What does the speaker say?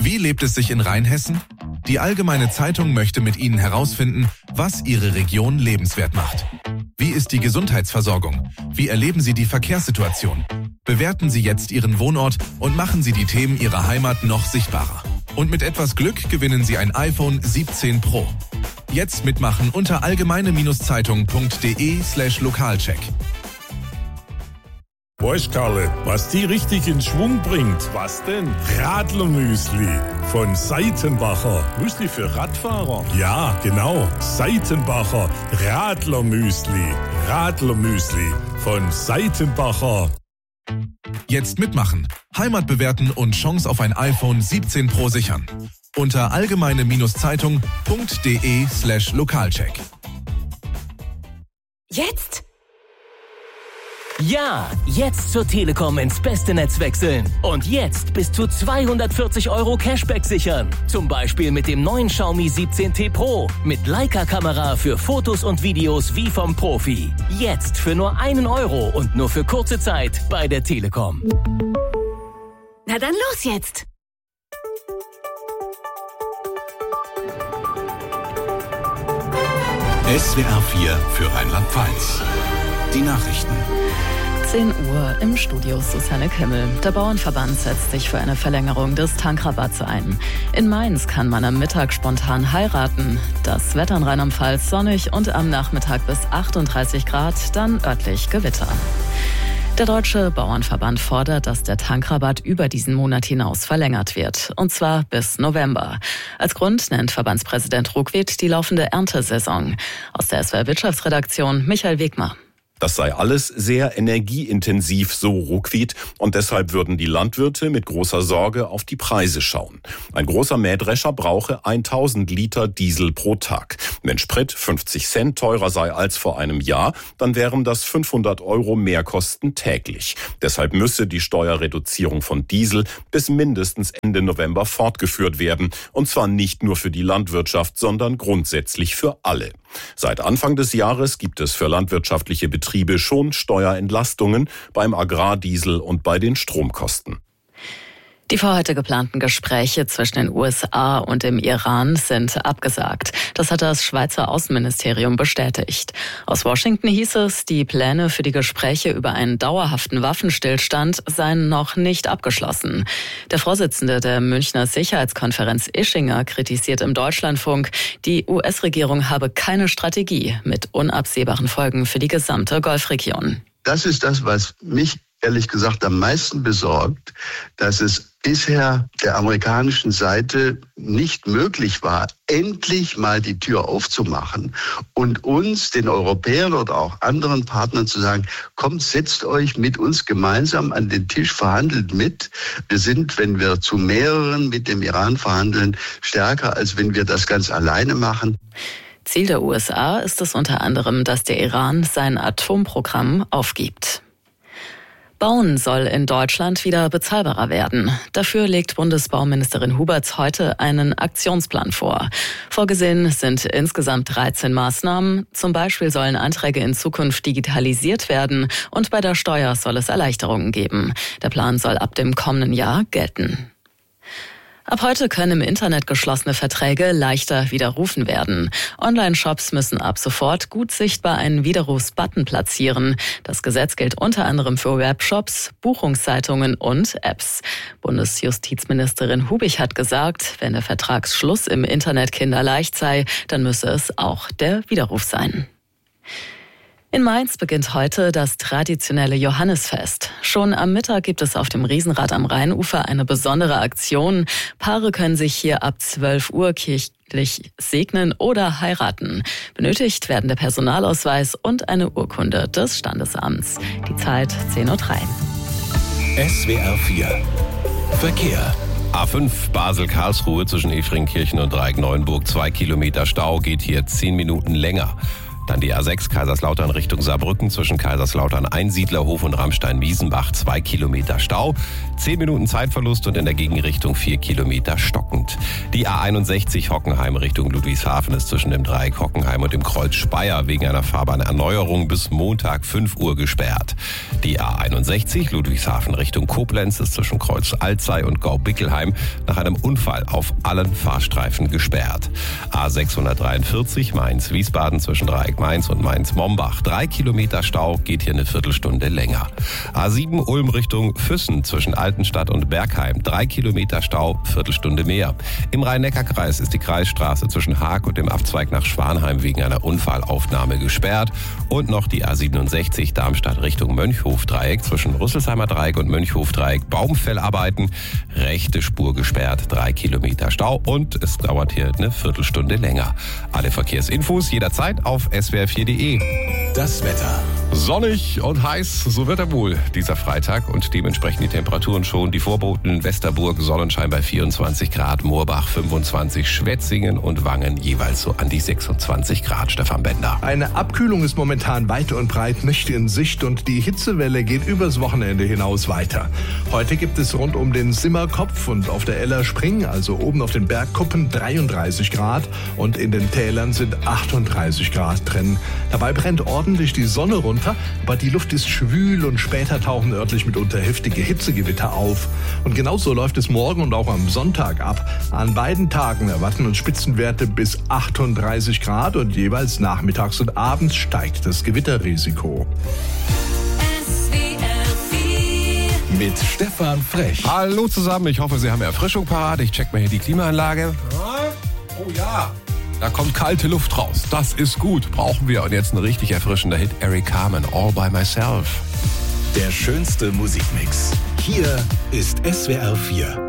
Wie lebt es sich in Rheinhessen? Die Allgemeine Zeitung möchte mit Ihnen herausfinden, was Ihre Region lebenswert macht. Wie ist die Gesundheitsversorgung? Wie erleben Sie die Verkehrssituation? Bewerten Sie jetzt Ihren Wohnort und machen Sie die Themen Ihrer Heimat noch sichtbarer. Und mit etwas Glück gewinnen Sie ein iPhone 17 Pro. Jetzt mitmachen unter allgemeine-zeitung.de/Lokalcheck. Weißt Karle, was die richtig in Schwung bringt? Was denn? Radlermüsli von Seitenbacher. Müsli für Radfahrer? Ja, genau. Seitenbacher Radlermüsli. Radlermüsli von Seitenbacher. Jetzt mitmachen, Heimat bewerten und Chance auf ein iPhone 17 Pro sichern. Unter allgemeine-zeitung.de/Lokalcheck. Jetzt? Ja, jetzt zur Telekom ins beste Netz wechseln. Und jetzt bis zu 240 € Cashback sichern. Zum Beispiel mit dem neuen Xiaomi 17T Pro. Mit Leica-Kamera für Fotos und Videos wie vom Profi. Jetzt für nur 1 € und nur für kurze Zeit bei der Telekom. Na dann los jetzt! SWR 4 für Rheinland-Pfalz. Die Nachrichten. 10 Uhr im Studio Susanne Kimmel. Der Bauernverband setzt sich für eine Verlängerung des Tankrabatts ein. In Mainz kann man am Mittag spontan heiraten. Das Wetter in Rheinland-Pfalz sonnig und am Nachmittag bis 38 Grad, dann örtlich Gewitter. Der Deutsche Bauernverband fordert, dass der Tankrabatt über diesen Monat hinaus verlängert wird. Und zwar bis November. Als Grund nennt Verbandspräsident Ruckwied die laufende Erntesaison. Aus der SWR Wirtschaftsredaktion Michael Wegmar. Das sei alles sehr energieintensiv, so Ruckwied, und deshalb würden die Landwirte mit großer Sorge auf die Preise schauen. Ein großer Mähdrescher brauche 1000 Liter Diesel pro Tag. Wenn Sprit 50 Cent teurer sei als vor einem Jahr, dann wären das 500 € Mehrkosten täglich. Deshalb müsse die Steuerreduzierung von Diesel bis mindestens Ende November fortgeführt werden, und zwar nicht nur für die Landwirtschaft, sondern grundsätzlich für alle. Seit Anfang des Jahres gibt es für landwirtschaftliche Betriebe schon Steuerentlastungen beim Agrardiesel und bei den Stromkosten. Die für heute geplanten Gespräche zwischen den USA und dem Iran sind abgesagt. Das hat das Schweizer Außenministerium bestätigt. Aus Washington hieß es, die Pläne für die Gespräche über einen dauerhaften Waffenstillstand seien noch nicht abgeschlossen. Der Vorsitzende der Münchner Sicherheitskonferenz Ischinger kritisiert im Deutschlandfunk, die US-Regierung habe keine Strategie mit unabsehbaren Folgen für die gesamte Golfregion. Das ist das, was mich ehrlich gesagt am meisten besorgt, dass es bisher der amerikanischen Seite nicht möglich war, endlich mal die Tür aufzumachen und uns, den Europäern oder auch anderen Partnern zu sagen, kommt, setzt euch mit uns gemeinsam an den Tisch, verhandelt mit. Wir sind, wenn wir zu mehreren mit dem Iran verhandeln, stärker, als wenn wir das ganz alleine machen. Ziel der USA ist es unter anderem, dass der Iran sein Atomprogramm aufgibt. Bauen soll in Deutschland wieder bezahlbarer werden. Dafür legt Bundesbauministerin Huberts heute einen Aktionsplan vor. Vorgesehen sind insgesamt 13 Maßnahmen. Zum Beispiel sollen Anträge in Zukunft digitalisiert werden und bei der Steuer soll es Erleichterungen geben. Der Plan soll ab dem kommenden Jahr gelten. Ab heute können im Internet geschlossene Verträge leichter widerrufen werden. Online-Shops müssen ab sofort gut sichtbar einen Widerrufsbutton platzieren. Das Gesetz gilt unter anderem für Webshops, Buchungszeitungen und Apps. Bundesjustizministerin Hubich hat gesagt, wenn der Vertragsschluss im Internet kinderleicht sei, dann müsse es auch der Widerruf sein. In Mainz beginnt heute das traditionelle Johannisfest. Schon am Mittag gibt es auf dem Riesenrad am Rheinufer eine besondere Aktion. Paare können sich hier ab 12 Uhr kirchlich segnen oder heiraten. Benötigt werden der Personalausweis und eine Urkunde des Standesamts. Die Zeit 10:03 Uhr. SWR 4 Verkehr. A5 Basel-Karlsruhe zwischen Efringkirchen und Dreieck-Neuenburg. 2 Kilometer Stau, geht hier 10 Minuten länger. Dann die A6 Kaiserslautern Richtung Saarbrücken zwischen Kaiserslautern Einsiedlerhof und Ramstein-Wiesenbach 2 Kilometer Stau. 10 Minuten Zeitverlust und in der Gegenrichtung 4 Kilometer stockend. Die A61 Hockenheim Richtung Ludwigshafen ist zwischen dem Dreieck Hockenheim und dem Kreuz Speyer wegen einer Fahrbahnerneuerung bis Montag 5 Uhr gesperrt. Die A61 Ludwigshafen Richtung Koblenz ist zwischen Kreuz Alzey und Gau-Bickelheim nach einem Unfall auf allen Fahrstreifen gesperrt. A643 Mainz-Wiesbaden zwischen Dreieck Mainz und Mainz-Mombach. 3 Kilometer Stau, geht hier eine Viertelstunde länger. A7 Ulm Richtung Füssen zwischen Altenstadt und Bergheim. 3 Kilometer Stau, Viertelstunde mehr. Im Rhein-Neckar-Kreis ist die Kreisstraße zwischen Haag und dem Abzweig nach Schwanheim wegen einer Unfallaufnahme gesperrt. Und noch die A67 Darmstadt Richtung Mönchhof-Dreieck zwischen Rüsselsheimer Dreieck und Mönchhof-Dreieck. Baumfellarbeiten, rechte Spur gesperrt, 3 Kilometer Stau und es dauert hier eine Viertelstunde länger. Alle Verkehrsinfos jederzeit auf swr4.de. Das Wetter. Sonnig und heiß, so wird er wohl dieser Freitag und dementsprechend die Temperaturen schon. Die Vorboten Westerburg, Sonnenschein bei 24 Grad, Moorbach 25, Schwetzingen und Wangen jeweils so an die 26 Grad. Stefan Bender. Eine Abkühlung ist momentan weit und breit nicht in Sicht und die Hitzewelle geht übers Wochenende hinaus weiter. Heute gibt es rund um den Simmerkopf und auf der Eller Spring, also oben auf den Bergkuppen, 33 Grad und in den Tälern sind 38 Grad drin. Dabei brennt ordentlich die Sonne runter, aber die Luft ist schwül und später tauchen örtlich mitunter heftige Hitzegewitter auf. Und genauso läuft es morgen und auch am Sonntag ab. An beiden Tagen erwarten uns Spitzenwerte bis 38 Grad und jeweils nachmittags und abends steigt das Gewitterrisiko. Mit Stefan Frech. Hallo zusammen, ich hoffe, Sie haben Erfrischung parat. Ich check mal hier die Klimaanlage. Oh ja, da kommt kalte Luft raus. Das ist gut, brauchen wir. Und jetzt ein richtig erfrischender Hit, Eric Carmen, All by Myself. Der schönste Musikmix. Hier ist SWR 4.